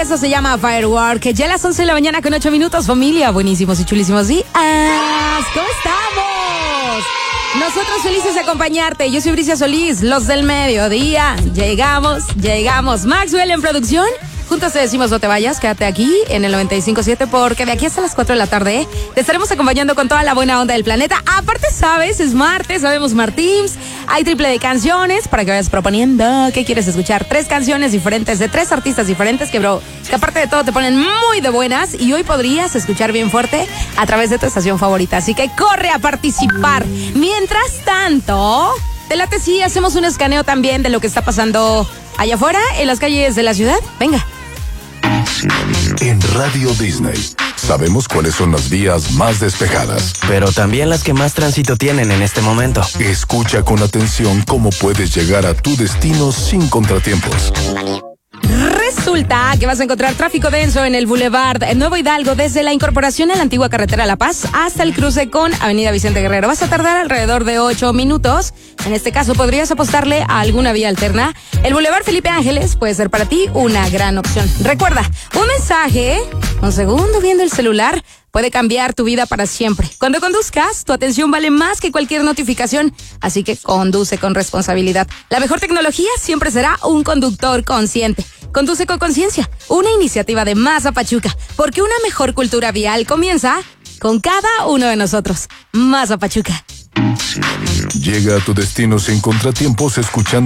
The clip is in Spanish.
eso se llama Firework. Ya a las 11 de la mañana con 8 minutos, familia. Buenísimos y chulísimos días. ¿Cómo estamos? Nosotros felices de acompañarte. Yo soy Bricia Solís, los del mediodía. Llegamos. Maxwell en producción. Juntos te decimos no te vayas, quédate aquí en el 95.7 porque de aquí hasta las 4 de la tarde te estaremos acompañando con toda la buena onda del planeta. Aparte, sabes, es martes, sabemos Martins, hay triple de canciones para que vayas proponiendo qué quieres escuchar. 3 canciones diferentes de 3 artistas diferentes que aparte de todo te ponen muy de buenas y hoy podrías escuchar bien fuerte a través de tu estación favorita. Así que corre a participar. Mientras tanto, te late si hacemos un escaneo también de lo que está pasando allá afuera en las calles de la ciudad. Venga. En Radio Disney sabemos cuáles son las vías más despejadas, pero también las que más tránsito tienen en este momento. Escucha con atención cómo puedes llegar a tu destino sin contratiempos. Resulta que vas a encontrar tráfico denso en el Boulevard Nuevo Hidalgo desde la incorporación a la antigua carretera La Paz hasta el cruce con Avenida Vicente Guerrero. Vas a tardar alrededor de 8 minutos. En este caso podrías apostarle a alguna vía alterna. El Boulevard Felipe Ángeles puede ser para ti una gran opción. Recuerda, un mensaje, un segundo viendo el celular, puede cambiar tu vida para siempre. Cuando conduzcas, tu atención vale más que cualquier notificación, así que conduce con responsabilidad. La mejor tecnología siempre será un conductor consciente. Conduce con conciencia, una iniciativa de Maza Pachuca, porque una mejor cultura vial comienza con cada uno de nosotros. Maza Pachuca. Llega a tu destino sin contratiempos escuchando